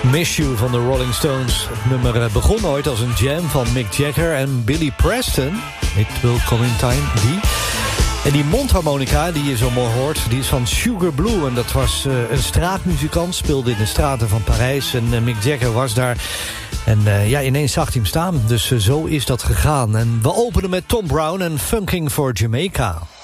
Miss You van de Rolling Stones. Het nummer begon ooit als een jam van Mick Jagger en Billy Preston. It Will Come in Time, die. En die mondharmonica die je zo mooi hoort, die is van Sugar Blue. En dat was een straatmuzikant, speelde in de straten van Parijs. En Mick Jagger was daar. En ineens zag hij hem staan. Dus zo is dat gegaan. En we openen met Tom Brown en Funking for Jamaica.